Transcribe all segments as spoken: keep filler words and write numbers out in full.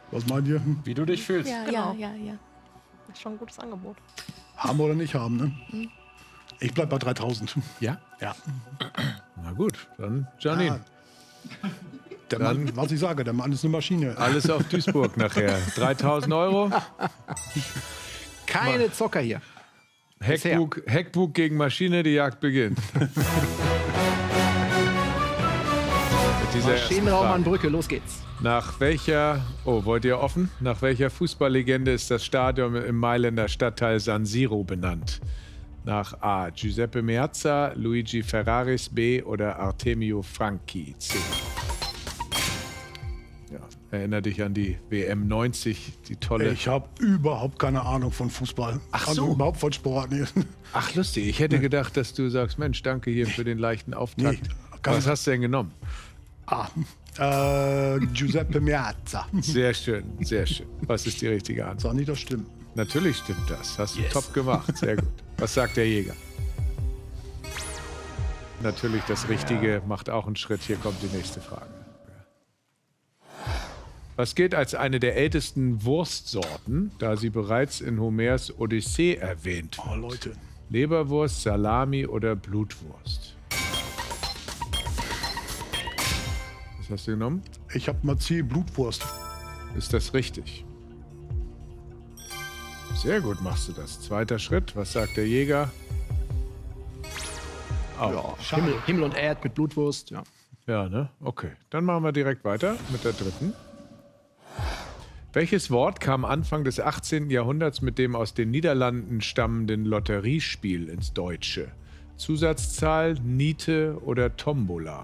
Was meint ihr? Wie du dich fühlst. Ja, Genau. ja, ja, ja. Das ist schon ein gutes Angebot. Haben oder nicht haben, ne? Ich bleib bei dreitausend. Ja? Ja. Na gut, dann Janine. Ah. Der Mann, was ich sage, der Mann ist eine Maschine. Alles auf Duisburg nachher. dreitausend Euro. Keine Zocker hier. Heckbug, Heckbug gegen Maschine, die Jagd beginnt. Mit dieser ersten Maschinenraum Frage. an Brücke, los geht's. Nach welcher, oh, wollt ihr offen? Nach welcher Fußballlegende ist das Stadion im Mailänder Stadtteil San Siro benannt? Nach A. Giuseppe Meazza, Luigi Ferraris B. oder Artemio Franchi C. Ja, erinnere dich an die W M neunzig, die tolle... Ich habe überhaupt keine Ahnung von Fußball. Ach Also so. überhaupt von Sport. Nee. Ach, lustig. Ich hätte gedacht, dass du sagst, Mensch, danke hier für den leichten Auftakt. Nee, gar Was nicht. hast du denn genommen? Ah, äh, Giuseppe Meazza. Sehr schön, sehr schön. Was ist die richtige Antwort? Sag nicht, das stimmt. Natürlich stimmt das. Hast du top gemacht. Sehr gut. Was sagt der Jäger? Natürlich das Richtige, macht auch einen Schritt. Hier kommt die nächste Frage. Was gilt als eine der ältesten Wurstsorten, da sie bereits in Homers Odyssee erwähnt wird? Oh, Leute. Leberwurst, Salami oder Blutwurst? Was hast du genommen? Ich habe mal C, Blutwurst. Ist das richtig? Sehr gut machst du das. Zweiter Schritt. Was sagt der Jäger? Auch. Ja, Himmel, Himmel und Erd mit Blutwurst. Ja. Ja, ne? Okay. Dann machen wir direkt weiter mit der dritten. Welches Wort kam Anfang des achtzehnten Jahrhunderts mit dem aus den Niederlanden stammenden Lotteriespiel ins Deutsche? Zusatzzahl, Niete oder Tombola?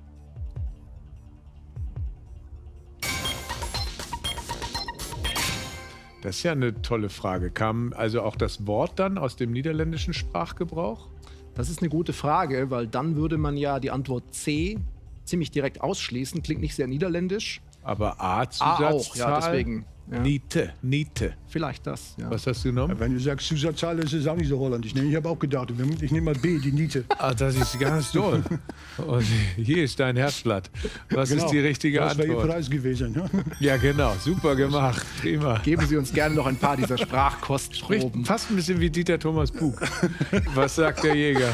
Das ist ja eine tolle Frage. Kam also auch das Wort dann aus dem niederländischen Sprachgebrauch? Das ist eine gute Frage, weil dann würde man ja die Antwort C ziemlich direkt ausschließen. Klingt nicht sehr niederländisch. Aber A, A Zusatzzahl, auch, ja, deswegen. Ja. Niete, Niete. Vielleicht das, ja. Was hast du genommen? Wenn du sagst Zusatzzahl, ist es auch nicht so holländisch. Nee, ich habe auch gedacht, ich nehme mal B, die Niete. Ah, das ist ganz toll. Und hier ist dein Herzblatt. Was ist die richtige Das wäre Ihr Antwort? Preis gewesen. Ja? Ja, genau. Super gemacht. Prima. Geben Sie uns gerne noch ein paar dieser Spricht Sprachkostproben. fast ein bisschen wie Dieter Thomas Bug. Was sagt der Jäger?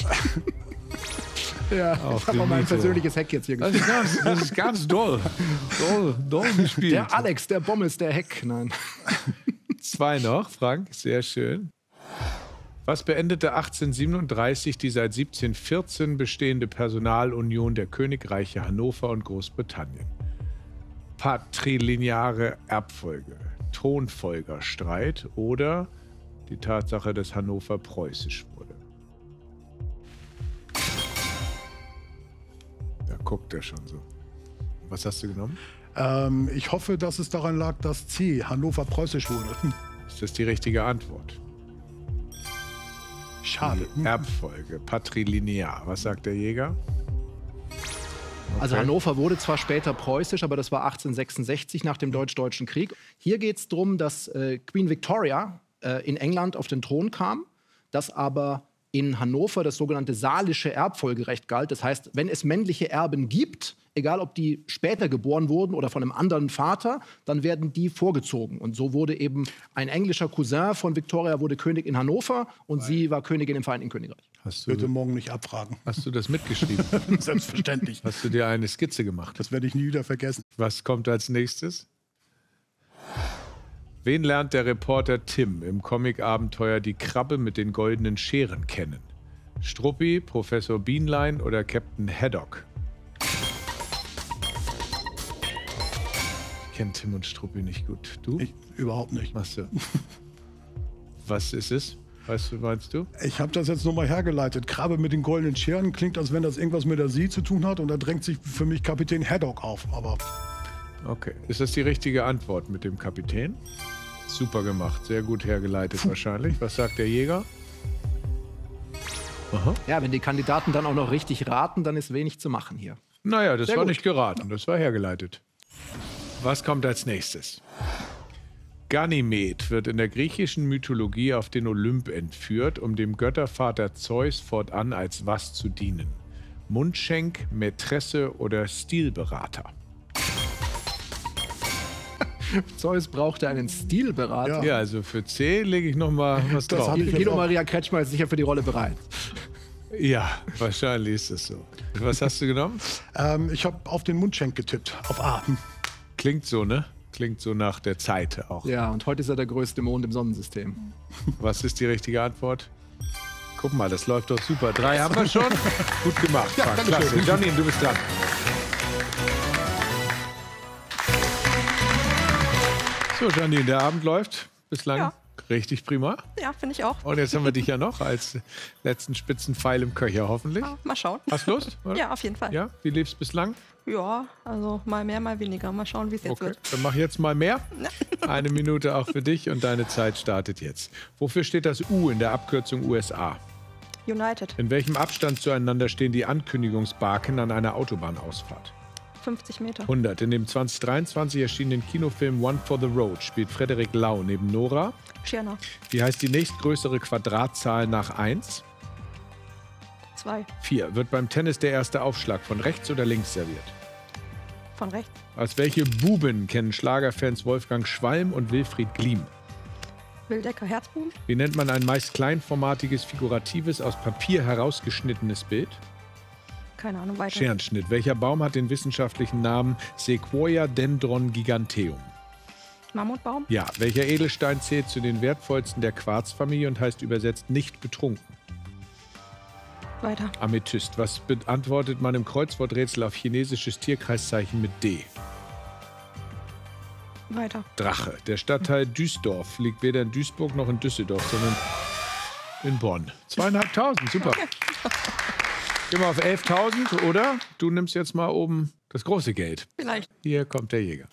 Ja, Auf ich habe dem mal mein Niveau. persönliches Hack jetzt hier Das gespielt. ist ganz, das ist ganz doll. Doll, doll gespielt. Der Alex, der Bommes, der Heck. Nein. Zwei noch, Frank. Sehr schön. Was beendete achtzehnhundertsiebenunddreißig die seit siebzehnhundertvierzehn bestehende Personalunion der Königreiche Hannover und Großbritannien? Patrilineare Erbfolge, Thronfolgerstreit oder die Tatsache, dass Hannover preußisch wurde? Da guckt er schon so. Was hast du genommen? Ähm, ich hoffe, dass es daran lag, dass C, Hannover preußisch wurde. Hm. Ist das die richtige Antwort? Schade. Die Erbfolge, patrilinear. Was sagt der Jäger? Also Okay. Hannover wurde zwar später preußisch, aber das war achtzehnhundertsechsundsechzig nach dem Deutsch-Deutschen Krieg. Hier geht es darum, dass äh, Queen Victoria äh, in England auf den Thron kam, dass aber in Hannover das sogenannte salische Erbfolgerecht galt. Das heißt, wenn es männliche Erben gibt, egal ob die später geboren wurden oder von einem anderen Vater, dann werden die vorgezogen. Und so wurde eben ein englischer Cousin von Victoria wurde König in Hannover und sie war Königin im Vereinigten Königreich. Hast du, Bitte morgen nicht abfragen. hast du das mitgeschrieben? Selbstverständlich. Hast du dir eine Skizze gemacht? Das werde ich nie wieder vergessen. Was kommt als nächstes? Wen lernt der Reporter Tim im Comic-Abenteuer Die Krabbe mit den goldenen Scheren kennen? Struppi, Professor Bienlein oder Captain Haddock? Ich kenne Tim und Struppi nicht gut. Du? Ich überhaupt nicht. Machst du? Was ist es? Weißt du, meinst du? Ich habe das jetzt nochmal hergeleitet. Krabbe mit den goldenen Scheren klingt, als wenn das irgendwas mit der See zu tun hat. Und da drängt sich für mich Kapitän Haddock auf. Aber Okay. Ist das die richtige Antwort mit dem Kapitän? Super gemacht. Sehr gut hergeleitet wahrscheinlich. Was sagt der Jäger? Aha. Ja, wenn die Kandidaten dann auch noch richtig raten, dann ist wenig zu machen hier. Naja, das Sehr war gut. nicht geraten, das war hergeleitet. Was kommt als nächstes? Ganymed wird in der griechischen Mythologie auf den Olymp entführt, um dem Göttervater Zeus fortan als was zu dienen? Mundschenk, Mätresse oder Stilberater? Zeus brauchte einen Stilberater. Ja, also für C lege ich noch mal was Das drauf. hab ich- Guido Maria Kretschmer ist sicher für die Rolle bereit. Ja, wahrscheinlich ist es so. Was hast du genommen? Ähm, ich habe auf den Mundschenk getippt, auf A. Klingt so, ne? Klingt so nach der Zeit auch. Ja, und heute ist er der größte Mond im Sonnensystem. Was ist die richtige Antwort? Guck mal, das läuft doch super. Drei haben wir schon. Gut gemacht, Frank. danke Klasse. schön. Janine, du bist dran. So, Janine, der Abend läuft bislang Ja. richtig prima. Ja, finde ich auch. Und jetzt haben wir dich ja noch als letzten Spitzenpfeil im Köcher, hoffentlich. Ja, mal schauen. Hast du Lust? Oder? Ja, auf jeden Fall. Ja, wie lebst du bislang? Ja, also mal mehr, mal weniger. Mal schauen, wie es jetzt Okay, wird. dann mach jetzt mal mehr. Eine Minute auch für dich und deine Zeit startet jetzt. Wofür steht das U in der Abkürzung U S A? United, In welchem Abstand zueinander stehen die Ankündigungsbarken an einer Autobahnausfahrt? fünfzig Meter. hundert. In dem zwanzig dreiundzwanzig erschienenen Kinofilm One for the Road spielt Frederik Lau neben Nora. Tschirner, Wie heißt die nächstgrößere Quadratzahl nach eins? zwei. vier. Wird beim Tennis der erste Aufschlag von rechts oder links serviert? Von rechts. Als welche Buben kennen Schlagerfans Wolfgang Schwalm und Wilfried Gliem? Wildecker, Herzbuben. Wie nennt man ein meist kleinformatiges, figuratives, aus Papier herausgeschnittenes Bild? Keine Ahnung, weiter. Scherenschnitt. Welcher Baum hat den wissenschaftlichen Namen Sequoia dendron giganteum? Mammutbaum. Ja. Welcher Edelstein zählt zu den wertvollsten der Quarzfamilie und heißt übersetzt nicht betrunken? Weiter. Amethyst. Was beantwortet man im Kreuzworträtsel auf chinesisches Tierkreiszeichen mit D? Weiter. Drache. Der Stadtteil Duisdorf liegt weder in Duisburg noch in Düsseldorf, sondern in Bonn. Zweieinhalbtausend, super. Gehen wir auf elftausend, oder? Du nimmst jetzt mal oben das große Geld. Vielleicht. Hier kommt der Jäger.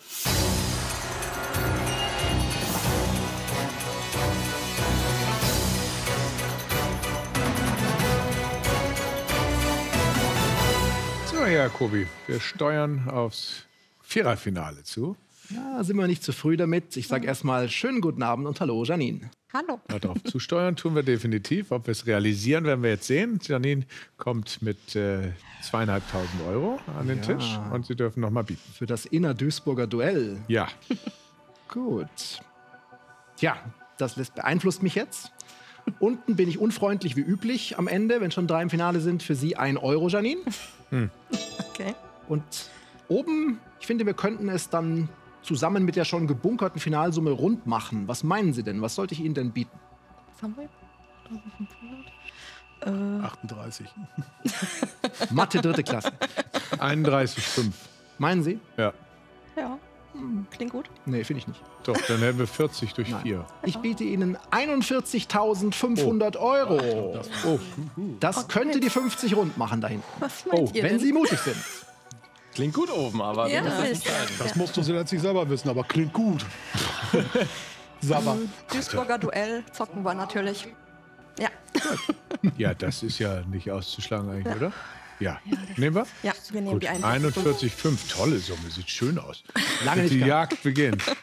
So, Jakobi, wir steuern aufs Viererfinale zu. Ja, sind wir nicht zu früh damit. Ich sage erstmal schönen guten Abend und hallo, Janine. Hallo. Darauf zusteuern tun wir definitiv. Ob wir es realisieren, werden wir jetzt sehen. Janine kommt mit äh, zweieinhalbtausend Euro an den Ja. Tisch und Sie dürfen noch mal bieten. Für das Inner-Duisburger Duell. Ja, Gut. Tja, das lässt- beeinflusst mich jetzt. Unten bin ich unfreundlich wie üblich am Ende, wenn schon drei im Finale sind. Für Sie ein Euro, Janine. Okay. Und oben, ich finde, wir könnten es dann zusammen mit der schon gebunkerten Finalsumme rund machen. Was meinen Sie denn? Was sollte ich Ihnen denn bieten? Was haben wir? eintausendfünfhundert. Äh, achtunddreißig. Mathe dritte Klasse. einunddreißig Komma fünf. Meinen Sie? Ja, ja. Hm, klingt gut. Nee, finde ich nicht. doch, dann hätten wir vierzig durch Nein. vier. Ich biete Ihnen einundvierzigtausendfünfhundert Euro. Oh, Das könnte die fünfzig rund machen dahin. Was meint ihr Wenn denn? Sie mutig sind. Klingt gut oben, aber Ja, wir müssen es ist- entscheiden. Das musst du letztlich selber wissen, aber klingt gut. Sabber. Duisburger Duell zocken wir natürlich. Ja. ja, das ist ja nicht auszuschlagen eigentlich, oder? Ja, nehmen wir? Ja, wir nehmen Gut, die einundvierzig Komma fünf. Tolle Summe, sieht schön aus. Lange nicht Die gehabt. Jagd beginnt. Mit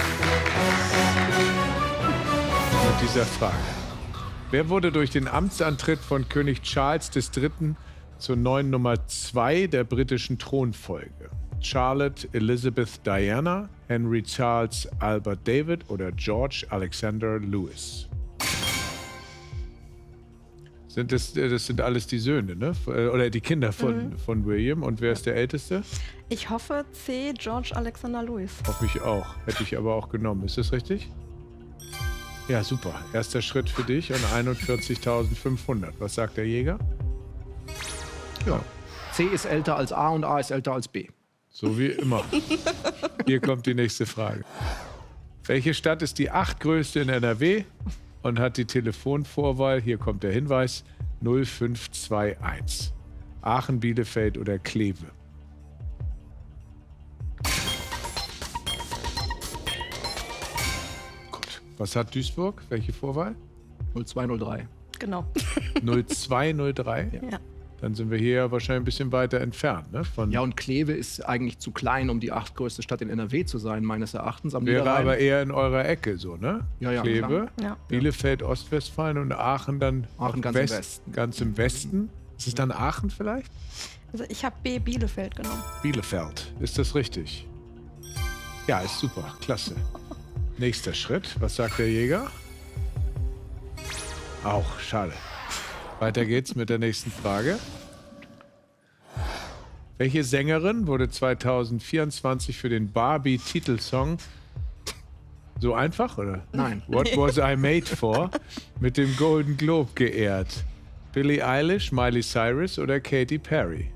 dieser Frage. Wer wurde durch den Amtsantritt von König Charles der Dritte zur neuen Nummer zwei der britischen Thronfolge? Charlotte Elizabeth Diana, Henry Charles Albert David oder George Alexander Louis? Sind das, das sind alles die Söhne, ne? Oder die Kinder von, von William. Und wer ist der Älteste? Ich hoffe C. George Alexander Louis. Hoffe ich auch. Hätte ich aber auch genommen. Ist das richtig? Ja, super. Erster Schritt für dich und einundvierzigtausendfünfhundert. Was sagt der Jäger? Ja. C ist älter als A und A ist älter als B. So wie immer. Hier kommt die nächste Frage. Welche Stadt ist die achtgrößte in N R W und hat die Telefonvorwahl, hier kommt der Hinweis, null fünf zwei eins? Aachen, Bielefeld oder Kleve? Gut. Was hat Duisburg? Welche Vorwahl? null zwei null drei. Genau. null zwei null drei? Ja. Dann sind wir hier ja wahrscheinlich ein bisschen weiter entfernt. Ne? Von Ja, und Kleve ist eigentlich zu klein, um die achtgrößte Stadt in N R W zu sein, meines Erachtens. Am wäre Niederrhein. aber eher in eurer Ecke so, ne? Ja, ja, Kleve, klar. Ja. Bielefeld, Ostwestfalen und Aachen dann Aachen noch ganz im West, Westen. Ganz im Westen. Ist es dann Aachen vielleicht? Also ich habe B. Bielefeld genommen. Bielefeld. Ist das richtig? Ja, ist super. Klasse. Nächster Schritt. Was sagt der Jäger? Auch. Schade. Weiter geht's mit der nächsten Frage. Welche Sängerin wurde zweitausendvierundzwanzig für den Barbie-Titelsong so einfach, oder? Nein. What Was I Made For mit dem Golden Globe geehrt? Billie Eilish, Miley Cyrus oder Katy Perry?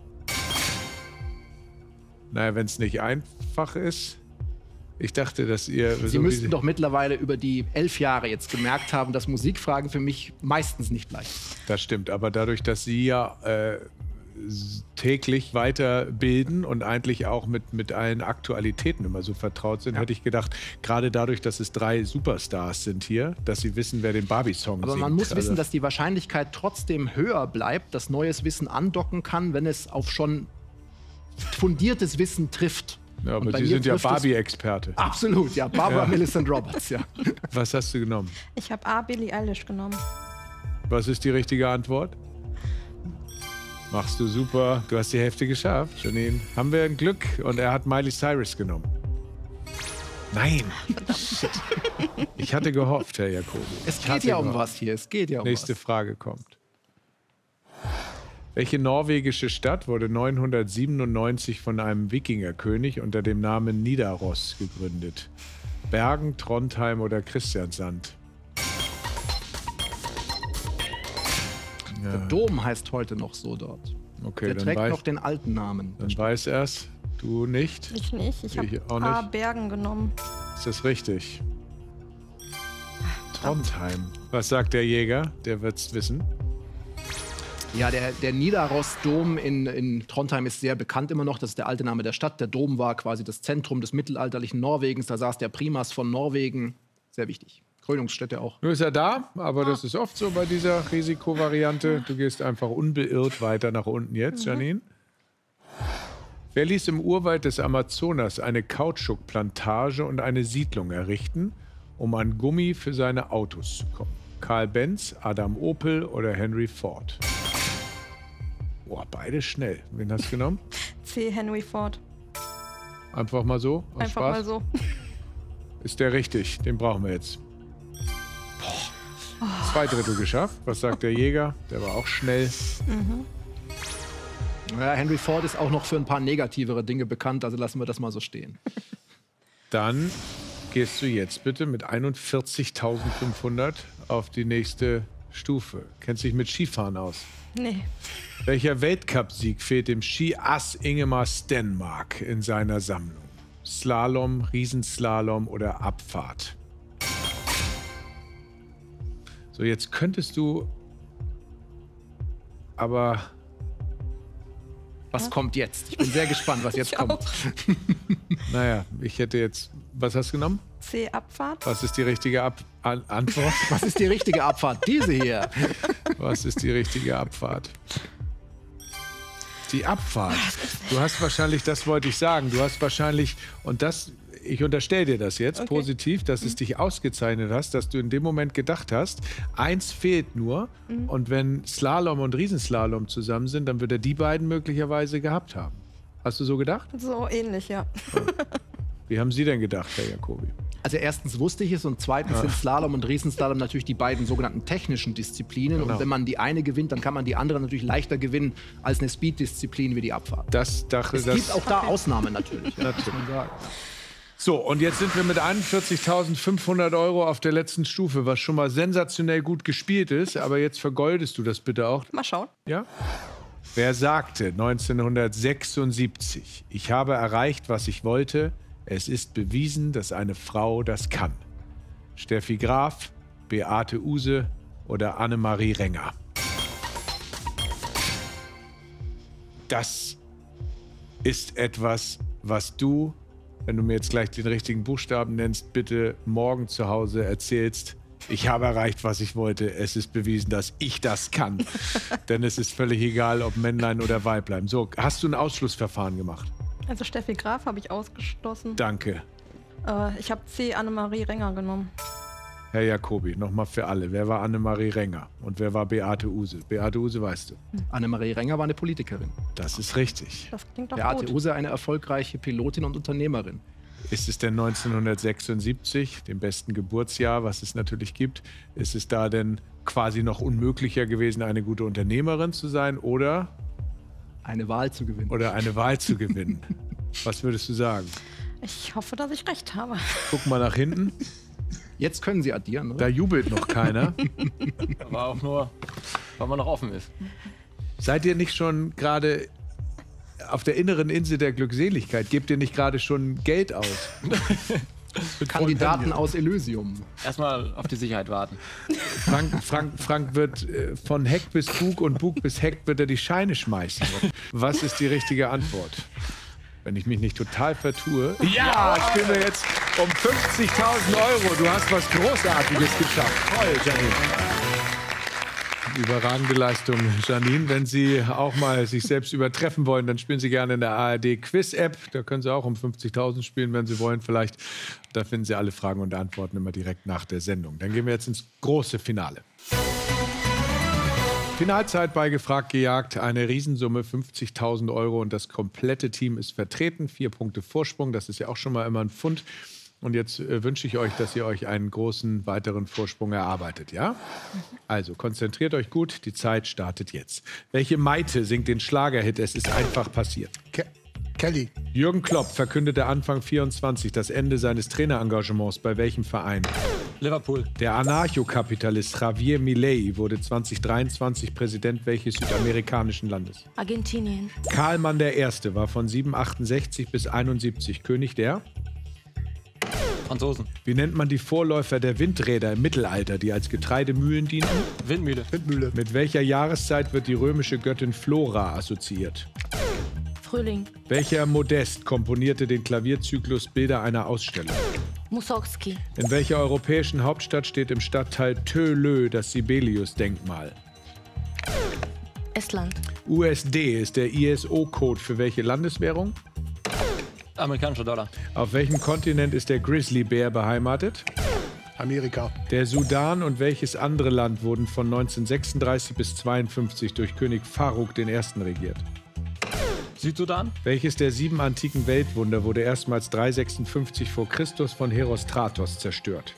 Naja, wenn es nicht einfach ist. Ich dachte, dass ihr... Sie so müssten doch mittlerweile über die elf Jahre jetzt gemerkt haben, dass Musikfragen für mich meistens nicht leicht sind. Das stimmt, aber dadurch, dass Sie ja äh, täglich weiterbilden und eigentlich auch mit, mit allen Aktualitäten immer so vertraut sind, Ja. hätte ich gedacht, gerade dadurch, dass es drei Superstars sind hier, dass Sie wissen, wer den Barbie-Song singt. Aber man muss Also, wissen, dass die Wahrscheinlichkeit trotzdem höher bleibt, dass neues Wissen andocken kann, wenn es auf schon fundiertes Wissen trifft. ja, Und aber bei Sie mir sind ja trifft es- Barbie-Experte. Absolut, ja. Barbara Ja. Millicent Roberts, ja. Was hast du genommen? Ich habe A, Billie Eilish genommen. Was ist die richtige Antwort? Machst du super. Du hast die Hälfte geschafft, Janine. Haben wir ein Glück und er hat Miley Cyrus genommen. Nein. Shit. Ich hatte gehofft, Herr Jacobi. Es Ich geht hatte ja um gehofft. was hier. Es geht ja um Nächste was. Frage kommt. Welche norwegische Stadt wurde neunhundertsiebenundneunzig von einem Wikingerkönig unter dem Namen Nidaros gegründet? Bergen, Trondheim oder Kristiansand? Der Dom heißt heute noch so dort. Okay, Der dann trägt weiß, noch den alten Namen. dann weiß er's. Du nicht. Ich nicht. Ich Ich habe auch A, nicht. Bergen genommen. Ist das richtig? Trondheim. Was sagt der Jäger? Der wird's wissen. Ja, der, der Nidaros-Dom in, in Trondheim ist sehr bekannt immer noch. Das ist der alte Name der Stadt. Der Dom war quasi das Zentrum des mittelalterlichen Norwegens. Da saß der Primas von Norwegen. Sehr wichtig. Krönungsstätte auch. Nur ist er da, aber das ist oft so bei dieser Risikovariante. Du gehst einfach unbeirrt weiter nach unten jetzt, Janine. Wer ließ im Urwald des Amazonas eine Kautschukplantage und eine Siedlung errichten, um an Gummi für seine Autos zu kommen? Karl Benz, Adam Opel oder Henry Ford? Boah, beide schnell. Wen hast du genommen? C, Henry Ford. Einfach mal so? Aus Einfach Spaß? mal so. Ist der richtig? Den brauchen wir jetzt. Zwei Drittel geschafft. Was sagt der Jäger? Der war auch schnell. Ja, Henry Ford ist auch noch für ein paar negativere Dinge bekannt. Also lassen wir das mal so stehen. Dann gehst du jetzt bitte mit einundvierzigtausendfünfhundert auf die nächste Stufe. Kennst dich mit Skifahren aus? Nee. Welcher Weltcupsieg fehlt dem Skiass Ingemar Stenmark in seiner Sammlung? Slalom, Riesenslalom oder Abfahrt? So, jetzt könntest du aber... Was kommt jetzt? Ich bin sehr gespannt, was jetzt Ich kommt. auch. Naja, ich hätte jetzt... Was hast du genommen? C, Abfahrt. Was ist die richtige Ab An Antwort? Was ist die richtige Abfahrt? Diese hier. Was ist die richtige Abfahrt? Die Abfahrt. Du hast wahrscheinlich, das wollte ich sagen, du hast wahrscheinlich, und das, ich unterstelle dir das jetzt Okay. positiv, dass es dich ausgezeichnet hast, dass du in dem Moment gedacht hast, eins fehlt nur und wenn Slalom und Riesenslalom zusammen sind, dann wird er die beiden möglicherweise gehabt haben. Hast du so gedacht? So ähnlich, ja. Wie haben Sie denn gedacht, Herr Jacobi? Also erstens wusste ich es und zweitens sind Slalom und Riesenslalom natürlich die beiden sogenannten technischen Disziplinen. Genau. Und wenn man die eine gewinnt, dann kann man die andere natürlich leichter gewinnen als eine Speed-Disziplin wie die Abfahrt. Das dachte Es das. gibt auch da Ausnahmen natürlich. Ja, muss man sagen. So, und jetzt sind wir mit einundvierzigtausendfünfhundert Euro auf der letzten Stufe, was schon mal sensationell gut gespielt ist. Aber jetzt vergoldest du das bitte auch. Mal schauen. Ja? Wer sagte neunzehnhundertsechsundsiebzig, ich habe erreicht, was ich wollte, es ist bewiesen, dass eine Frau das kann? Steffi Graf, Beate Uhse oder Annemarie Renger? Das ist etwas, was du, wenn du mir jetzt gleich den richtigen Buchstaben nennst, bitte morgen zu Hause erzählst. Ich habe erreicht, was ich wollte. Es ist bewiesen, dass ich das kann. Denn es ist völlig egal, ob Männlein oder Weiblein. So, hast du ein Ausschlussverfahren gemacht? Also Steffi Graf habe ich ausgeschlossen. Danke. Äh, ich habe C, Annemarie Renger genommen. Herr Jacobi, nochmal für alle. Wer war Annemarie Renger und wer war Beate Uhse? Beate Uhse weißt du. Annemarie Renger war eine Politikerin. Das ist richtig. Das klingt doch Beate gut. Uhse eine erfolgreiche Pilotin und Unternehmerin. Ist es denn neunzehnhundertsechsundsiebzig, dem besten Geburtsjahr, was es natürlich gibt? Ist es da denn quasi noch unmöglicher gewesen, eine gute Unternehmerin zu sein oder eine Wahl zu gewinnen? Oder eine Wahl zu gewinnen. Was würdest du sagen? Ich hoffe, dass ich recht habe. Guck mal nach hinten. Jetzt können Sie addieren, oder? Da jubelt noch keiner. Aber auch nur, weil man noch offen ist. Seid ihr nicht schon gerade auf der inneren Insel der Glückseligkeit? Gebt ihr nicht gerade schon Geld aus? Kandidaten aus Elysium. Erstmal auf die Sicherheit warten. Frank, Frank, Frank wird äh, von Heck bis Bug und Bug bis Heck wird er die Scheine schmeißen. Was ist die richtige Antwort? Wenn ich mich nicht total vertue. Ja, spielen wir jetzt um fünfzigtausend Euro. Du hast was Großartiges geschafft. Toll, Janine. Überragende Leistung, Janine. Wenn Sie auch mal sich selbst übertreffen wollen, dann spielen Sie gerne in der A R D Quiz-App. Da können Sie auch um fünfzigtausend spielen, wenn Sie wollen vielleicht. Da finden Sie alle Fragen und Antworten immer direkt nach der Sendung. Dann gehen wir jetzt ins große Finale. Finalzeit bei Gefragt gejagt. Eine Riesensumme, fünfzigtausend Euro. Und das komplette Team ist vertreten. Vier Punkte Vorsprung, das ist ja auch schon mal immer ein Pfund. Und jetzt äh, wünsche ich euch, dass ihr euch einen großen weiteren Vorsprung erarbeitet, ja? Also konzentriert euch gut, die Zeit startet jetzt. Welche Maite singt den Schlagerhit "Es ist einfach passiert"? Ke Kelly. Jürgen Klopp verkündete Anfang vierundzwanzig das Ende seines Trainerengagements bei welchem Verein? Liverpool. Der Anarchokapitalist Javier Milei wurde zweitausenddreiundzwanzig Präsident welches südamerikanischen Landes? Argentinien. Karl Mann der Erste war von siebenhundertachtundsechzig bis einundsiebzig König der? Franzosen. Wie nennt man die Vorläufer der Windräder im Mittelalter, die als Getreidemühlen dienten? Windmühle. Windmühle. Mit welcher Jahreszeit wird die römische Göttin Flora assoziiert? Frühling. Welcher Modest komponierte den Klavierzyklus Bilder einer Ausstellung? Mussorgsky. In welcher europäischen Hauptstadt steht im Stadtteil Töölö das Sibelius-Denkmal? Estland. U S D ist der I S O-Code für welche Landeswährung? Amerikanischer Dollar. Auf welchem Kontinent ist der Grizzlybär beheimatet? Amerika. Der Sudan und welches andere Land wurden von neunzehnhundertsechsunddreißig bis zweiundfünfzig durch König Faruk I. regiert? Südsudan. Welches der sieben antiken Weltwunder wurde erstmals dreihundertsechsundfünfzig vor Christus von Herostratos zerstört?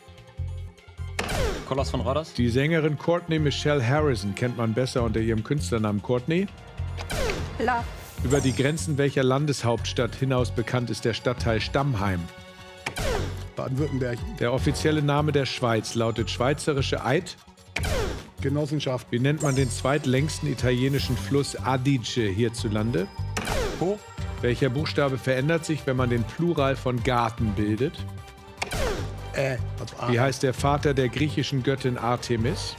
Koloss von Rhodos. Die Sängerin Courtney Michelle Harrison kennt man besser unter ihrem Künstlernamen Courtney. La. Über die Grenzen welcher Landeshauptstadt hinaus bekannt ist der Stadtteil Stammheim? Baden-Württemberg. Der offizielle Name der Schweiz lautet Schweizerische Eid. Genossenschaft. Wie nennt man den zweitlängsten italienischen Fluss Adige hierzulande? Po. Welcher Buchstabe verändert sich, wenn man den Plural von Garten bildet? Äh. Also A. Wie heißt der Vater der griechischen Göttin Artemis?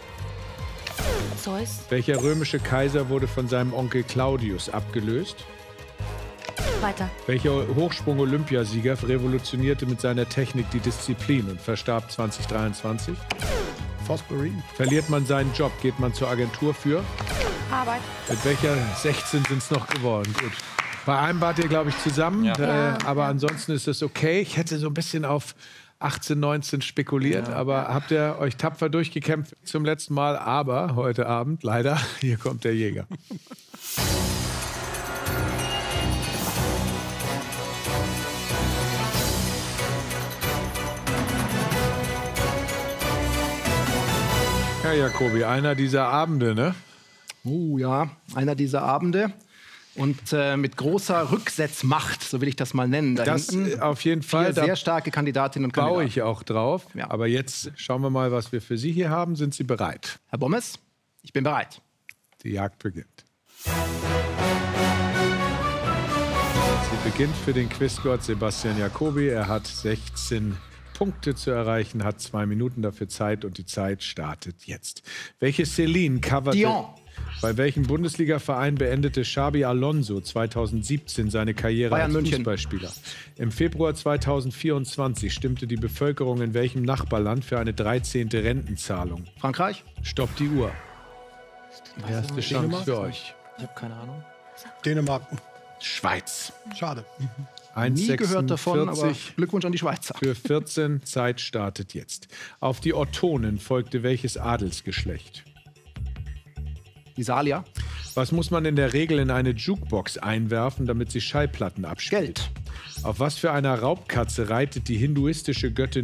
Zeus. Welcher römische Kaiser wurde von seinem Onkel Claudius abgelöst? Weiter. Welcher Hochsprung-Olympiasieger revolutionierte mit seiner Technik die Disziplin und verstarb zweitausenddreiundzwanzig? Fosbury. Verliert man seinen Job, geht man zur Agentur für? Arbeit. Mit welcher sechzehn sind es noch geworden? Gut. Bei einem wart ihr, glaube ich, zusammen, Ja. äh, Ja, aber ja. ansonsten ist es okay. Ich hätte so ein bisschen auf achtzehn, neunzehn spekuliert, aber habt ihr euch tapfer durchgekämpft zum letzten Mal. Aber heute Abend, leider, hier kommt der Jäger. Ja, Jakobi, einer dieser Abende, ne? Oh ja, einer dieser Abende. Und äh, mit großer Rücksetzmacht, so will ich das mal nennen. Da Das hinten äh, auf jeden Fall. vier Da sehr starke Kandidatinnen und baue Kandidaten. ich auch drauf. Ja. Aber jetzt schauen wir mal, was wir für Sie hier haben. Sind Sie bereit? Herr Bommes, ich bin bereit. Die Jagd beginnt. Sie beginnt für den Quizgott Sebastian Jacobi. Er hat sechzehn Punkte zu erreichen, hat zwei Minuten dafür Zeit und die Zeit startet jetzt. Welche Celine coverte... Dion. Bei welchem Bundesliga-Verein beendete Xabi Alonso zweitausendsiebzehn seine Karriere Bayern als München. Fußballspieler? Im Februar zweitausendvierundzwanzig stimmte die Bevölkerung in welchem Nachbarland für eine dreizehnte Rentenzahlung? Frankreich? Stoppt die Uhr. Erste Chance Dänemark? für euch. Ich habe keine Ahnung. Dänemark. Schweiz. Schade. Nie gehört davon, aber eins Glückwunsch an die Schweizer. für vierzehn. Zeit startet jetzt. Auf die Ottonen folgte welches Adelsgeschlecht? Die Salier? Was muss man in der Regel in eine Jukebox einwerfen, damit sie Schallplatten abspielt? Geld. Auf was für einer Raubkatze reitet die hinduistische Göttin